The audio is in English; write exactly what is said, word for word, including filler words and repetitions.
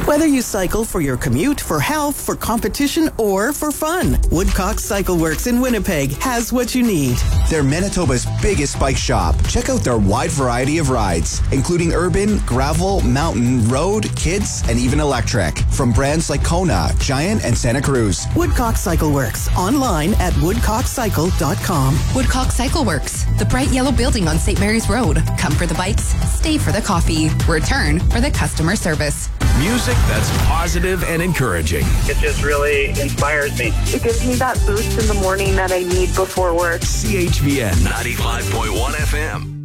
Whether you cycle for your commute, for health, for competition, or for fun, Woodcock Cycle Works in Winnipeg has what you need. They're Manitoba's biggest bike shop. Check out their wide variety of rides, including urban, gravel, mountain, road, kids, and even electric. From brands like Kona, Giant, and Santa Cruz. Woodcock Cycle Works, online at woodcock cycle dot com. Woodcock Cycle Works, the bright yellow building on Saint Mary's Road. Come for the bikes, stay for the coffee, return for the customer service. Music that's positive and encouraging. It just really inspires me. It gives me that boost in the morning that I need before work. C H V N ninety-five point one F M.